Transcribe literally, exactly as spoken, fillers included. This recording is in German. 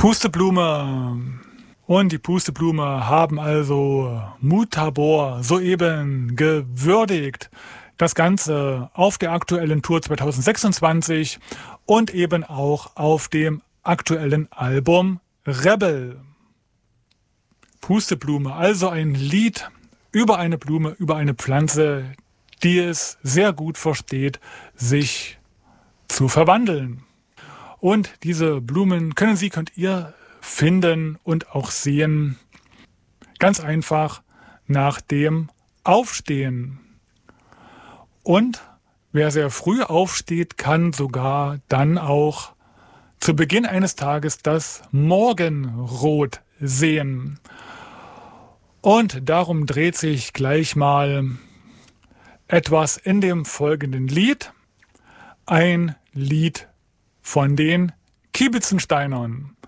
Pusteblume. Und die Pusteblume haben also Mutabor soeben gewürdigt. Das Ganze auf der aktuellen Tour zwanzig sechsundzwanzig und eben auch auf dem aktuellen Album Rebel. Pusteblume, also ein Lied über eine Blume, über eine Pflanze, die es sehr gut versteht, sich zu verwandeln. Und diese Blumen können Sie, könnt ihr finden und auch sehen, ganz einfach nach dem Aufstehen. Und wer sehr früh aufsteht, kann sogar dann auch zu Beginn eines Tages das Morgenrot sehen. Und darum dreht sich gleich mal etwas in dem folgenden Lied. Ein Lied von den Kiebitzenteinern.